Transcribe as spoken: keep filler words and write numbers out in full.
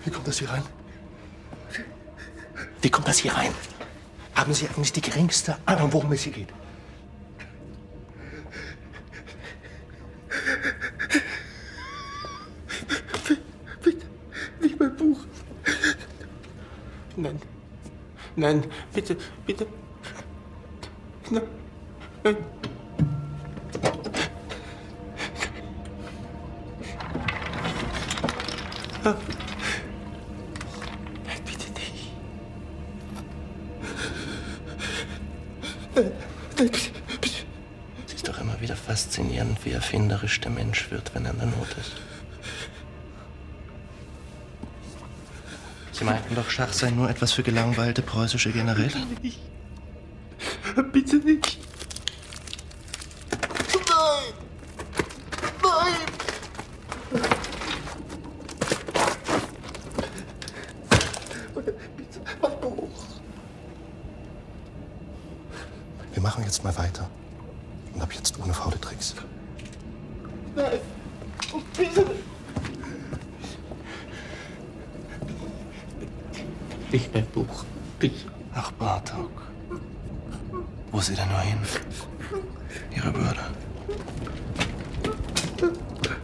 Wie kommt das hier rein? Wie kommt das hier rein? Haben Sie eigentlich die geringste Ahnung, worum es hier geht? Bitte, nicht mein Buch. Nein, nein, bitte, bitte. Nein, nein. Bitte nicht. Nein, nein, bitte, bitte. Es ist doch immer wieder faszinierend, wie erfinderisch der Mensch wird, wenn er in der Not ist. Sie meinten doch, Schach sei nur etwas für gelangweilte preußische Generäle? Bitte nicht. Bitte nicht. Nein! Nein! Bitte, mein Buch. Wir machen jetzt mal weiter. Und ab jetzt ohne faule Tricks. Nein! Oh, bitte! Nicht mein Buch. Bitte. Ach, Bartok. Wo ist sie denn nur hin? Ihre Würde.